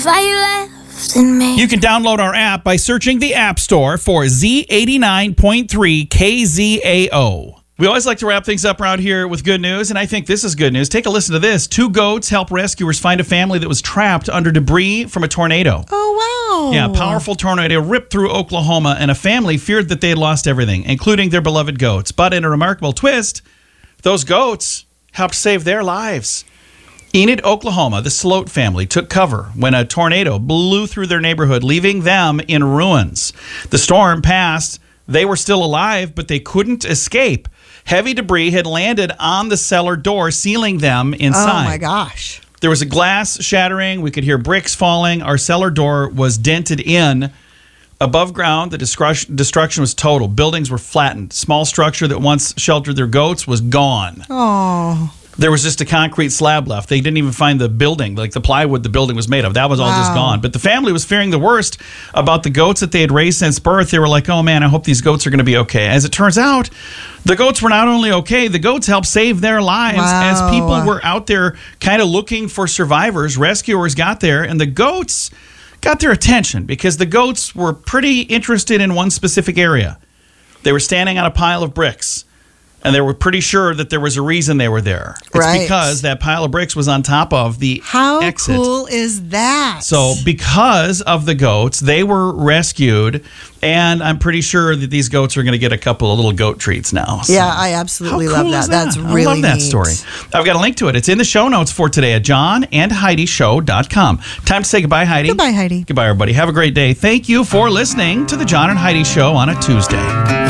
You can download our app by searching the App Store for Z89.3 KZAO. We always like to wrap things up around here with good news, and I think this is good news. Take a listen to this. 2 goats help rescuers find a family that was trapped under debris from a tornado. Oh, wow. Yeah, a powerful tornado ripped through Oklahoma, and a family feared that they had lost everything, including their beloved goats. But in a remarkable twist, those goats helped save their lives. Enid, Oklahoma, the Sloat family took cover when a tornado blew through their neighborhood, leaving them in ruins. The storm passed. They were still alive, but they couldn't escape. Heavy debris had landed on the cellar door, sealing them inside. Oh, my gosh. There was a glass shattering. We could hear bricks falling. Our cellar door was dented in. Above ground, the destruction was total. Buildings were flattened. Small structure that once sheltered their goats was gone. Oh. There was just a concrete slab left. They didn't even find the building, like the plywood the building was made of. That was all just gone. But the family was fearing the worst about the goats that they had raised since birth. They were like, oh, man, I hope these goats are going to be okay. As it turns out, the goats were not only okay, the goats helped save their lives. Wow. As people were out there kind of looking for survivors. Rescuers got there, and the goats got their attention because the goats were pretty interested in one specific area. They were standing on a pile of bricks. And they were pretty sure that there was a reason they were there. It's because that pile of bricks was on top of the exit. How cool is that? So because of the goats, they were rescued. And I'm pretty sure that these goats are going to get a couple of little goat treats now. So. Yeah, I absolutely love that. That's really I love that neat. story. I've got a link to it. It's in the show notes for today at johnandheidishow.com. Time to say goodbye, Heidi. Goodbye, Heidi. Goodbye, everybody. Have a great day. Thank you for listening to the John and Heidi Show on a Tuesday.